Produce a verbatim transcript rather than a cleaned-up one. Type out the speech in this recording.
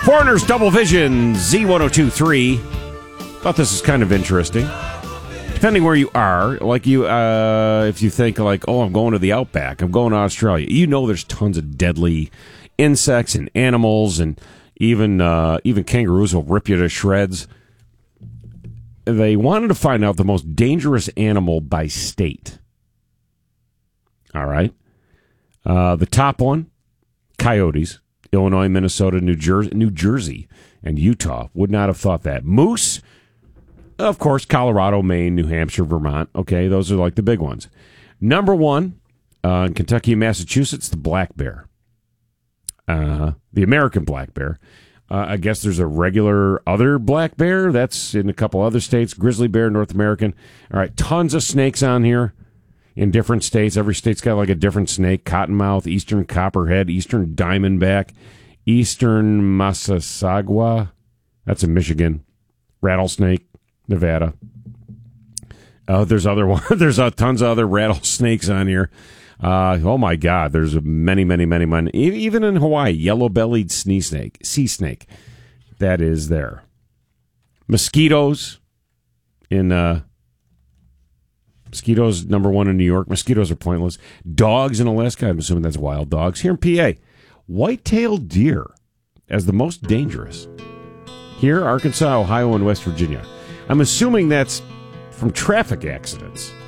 Foreigners Double Vision, Z ten twenty-three. Thought this is kind of interesting. Depending where you are, like you, uh, if you think like, oh, I'm going to the outback, I'm going to Australia, you know there's tons of deadly insects and animals, and even uh, even kangaroos will rip you to shreds. They wanted to find out the most dangerous animal by state. All right. Uh, the top one, coyotes. Illinois, Minnesota, New Jersey, New Jersey, and Utah. Would not have thought that. Moose, of course, Colorado, Maine, New Hampshire, Vermont. Okay, those are like the big ones. Number one, uh, in Kentucky and Massachusetts, the black bear. Uh, the American black bear. Uh, I guess there's a regular other black bear. That's in a couple other states. Grizzly bear, North American. All right, tons of snakes on here in different states. Every state's got like a different snake. Cottonmouth, eastern copperhead, eastern diamondback, eastern Massasauga. That's in Michigan. Rattlesnake, Nevada. Uh, there's other one. There's uh, tons of other rattlesnakes on here. Uh, oh my God, there's many, many, many, many. Even in Hawaii, yellow-bellied sea snake, sea snake, that is there. Mosquitoes in uh, mosquitoes number one in New York. Mosquitoes are pointless. Dogs in Alaska. I'm assuming that's wild dogs. Here in P A, white-tailed deer as the most dangerous. Here, Arkansas, Ohio, and West Virginia. I'm assuming that's from traffic accidents.